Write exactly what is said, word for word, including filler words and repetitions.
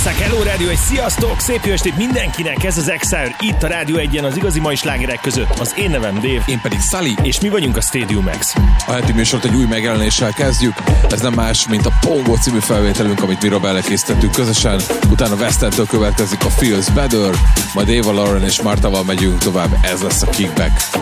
Ország, hello rádió, egy sziasztok, szép jó estét mindenkinek, ez az Exile, itt a Rádió egyen az igazi mai slágerek között. Az én nevem Dave. Én pedig Sully. És mi vagyunk a Stadium X. A heti műsort egy új megjelenéssel kezdjük, ez nem más, mint a Pongo című felvételünk, amit mi Rob elkészítettünk közösen, utána Westentől következik a Feels Better, majd Eva Lauren és Martával megyünk tovább, ez lesz a Kickback.